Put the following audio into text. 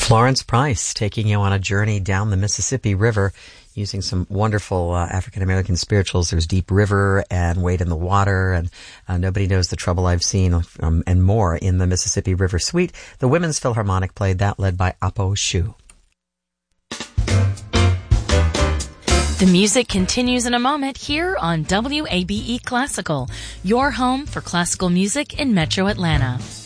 Florence Price taking you on a journey down the Mississippi River using some wonderful African-American spirituals. There's Deep River and Wade in the Water and Nobody Knows the Trouble I've Seen and more in the Mississippi River Suite. The Women's Philharmonic played that, led by Apo Shu. The music continues in a moment here on WABE Classical, your home for classical music in Metro Atlanta.